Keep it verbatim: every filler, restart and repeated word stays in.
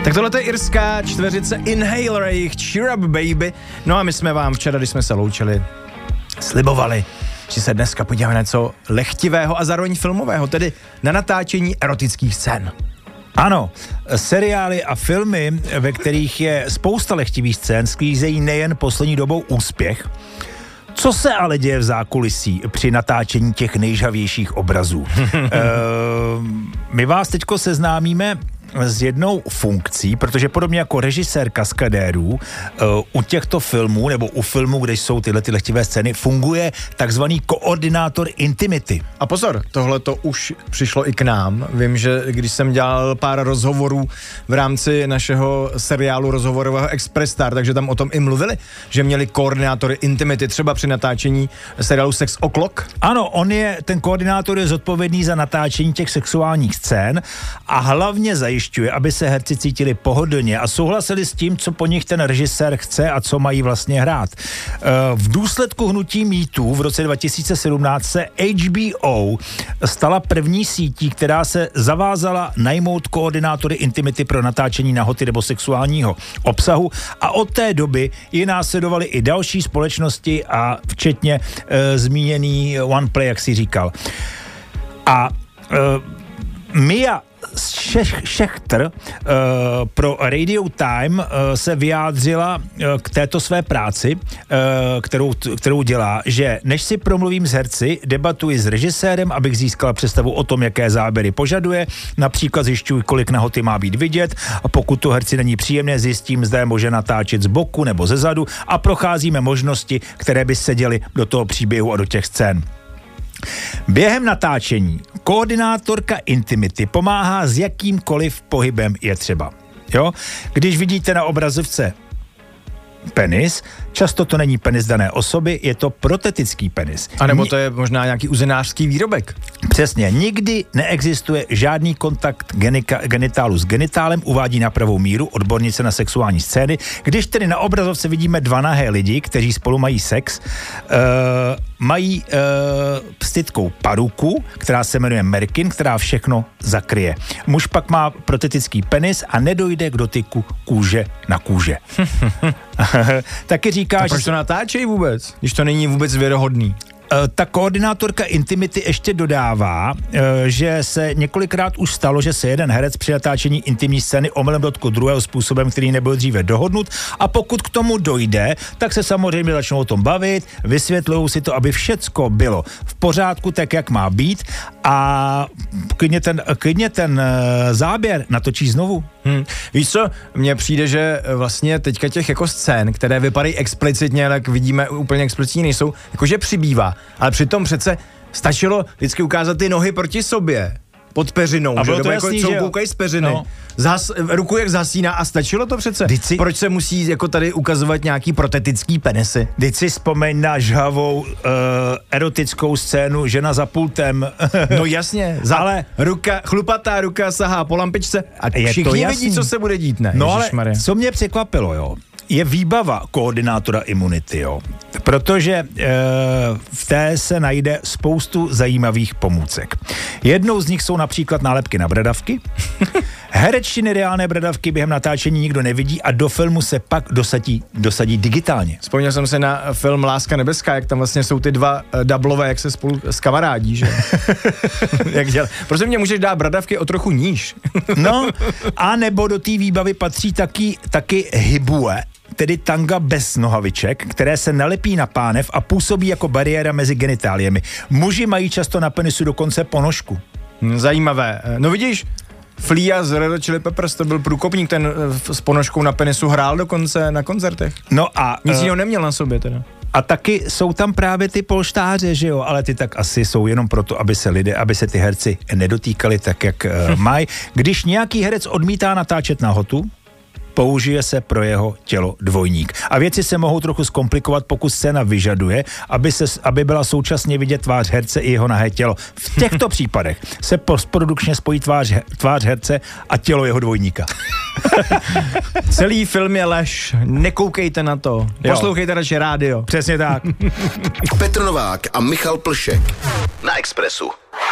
Tak tohle je irská čtveřice Inhaler, jejich Cheer Up Baby. No a my jsme vám včera, když jsme se loučili, slibovali, že se dneska podíváme na něco lehtivého a zároveň filmového, tedy na natáčení erotických scén. Ano, seriály a filmy, ve kterých je spousta lehtivých scén, sklízejí nejen poslední dobou úspěch. Co se ale děje v zákulisí při natáčení těch nejžhavějších obrazů? e, my vás teďko seznámíme s jednou funkcí, protože podobně jako režisér kaskadérů uh, u těchto filmů nebo u filmů, kde jsou tyhle ty lehtivé scény, funguje takzvaný koordinátor intimity. A pozor, tohle to už přišlo i k nám. Vím, že když jsem dělal pár rozhovorů v rámci našeho seriálu rozhovorového Express Star, takže tam o tom i mluvili, že měli koordinátory intimity třeba při natáčení seriálu Sex O'Clock. Ano, on je, ten koordinátor je zodpovědný za natáčení těch sexuálních scén a hlavně zajišťuje, aby se herci cítili pohodlně a souhlasili s tím, co po nich ten režisér chce a co mají vlastně hrát. V důsledku hnutí mýtů v roce dva tisíce sedmnáct se H B O stala první sítí, která se zavázala najmout koordinátory intimity pro natáčení nahoty nebo sexuálního obsahu a od té doby ji následovaly i další společnosti a včetně e, zmíněný OnePlay, jak si říkal. A e, Mia Schechter uh, pro Radio Time uh, se vyjádřila uh, k této své práci, uh, kterou, kterou dělá, že než si promluvím s herci, debatuji s režisérem, abych získala představu o tom, jaké záběry požaduje, například zjišťuji, kolik nahoty má být vidět a pokud to herci není příjemné, zjistím, zda je možné natáčet z boku nebo ze zadu a procházíme možnosti, které by seděly do toho příběhu a do těch scén. Během natáčení koordinátorka intimity pomáhá s jakýmkoliv pohybem je třeba. Jo? Když vidíte na obrazovce penis, často to není penis dané osoby, je to protetický penis. A nebo to je možná nějaký uzenářský výrobek. Přesně, nikdy neexistuje žádný kontakt genika, genitálu s genitálem, uvádí na pravou míru odbornice na sexuální scény. Když tedy na obrazovce vidíme dva nahé lidi, kteří spolu mají sex, uh, mají uh, pstitkou paruku, která se jmenuje merkin, která všechno zakryje. Muž pak má protetický penis a nedojde k dotyku kůže na kůže. Taky říká, že... proč to natáčejí vůbec, když to není vůbec věrohodný? Ta koordinátorka intimity ještě dodává, že se několikrát už stalo, že se jeden herec při natáčení intimní scény omylem dotkl druhého způsobem, který nebyl dříve dohodnut a pokud k tomu dojde, tak se samozřejmě začnou o tom bavit, vysvětlují si to, aby všecko bylo v pořádku, tak jak má být a klidně ten, klidně ten záběr natočí znovu. Hmm. Víš co, mně přijde, že vlastně teďka těch jako scén, které vypadají explicitně, ale jak vidíme úplně explicitní nejsou, jakože přibývá. Ale přitom přece stačilo vždycky ukázat ty nohy proti sobě, pod peřinou, a že? To jako co koukají z peřiny. No. Zhas, ruku jak zhasíná a stačilo to přece? Si... Proč se musí jako tady ukazovat nějaký protetický penisy? Vždyť si vzpomeň na žhavou uh, erotickou scénu žena za pultem. No jasně, za, ale ruka, chlupatá ruka sahá po lampičce a všichni vidí, co se bude dít, ne? No ale co mě překvapilo, jo, je výbava koordinátora imunity, jo. Protože e, v té se najde spoustu zajímavých pomůcek. Jednou z nich jsou například nálepky na bradavky. Herečtiny reálné bradavky během natáčení nikdo nevidí a do filmu se pak dosadí, dosadí digitálně. Vzpomněl jsem se na film Láska nebeská, jak tam vlastně jsou ty dva uh, dublové, jak se spolu skamarádí, že? Jak dělá. Prostě mě můžeš dát bradavky o trochu níž. No, a nebo do té výbavy patří taky, taky hibue, tedy tanga bez nohaviček, které se nalepí na pánev a působí jako bariéra mezi genitáliemi. Muži mají často na penisu dokonce ponožku. Zajímavé. No vidíš, Flea z Red Hot Chili Peppers, to byl průkopník, ten s ponožkou na penisu hrál dokonce na koncertech. No a... Nic jiného neměl na sobě teda. A taky jsou tam právě ty polštáře, že jo, ale ty tak asi jsou jenom proto, aby se lidé, aby se ty herci nedotýkali tak, jak uh, mají. Když nějaký herec odmítá natáčet nahotu, použije se pro jeho tělo dvojník. A věci se mohou trochu zkomplikovat, pokud scéna vyžaduje, aby, se, aby byla současně vidět tvář herce i jeho nahé tělo. V těchto případech se postprodukčně spojí tvář, tvář herce a tělo jeho dvojníka. Celý film je lež. Nekoukejte na to. Jo. Poslouchejte radši rádio. Přesně tak. Petr Novák a Michal Plšek na Expressu.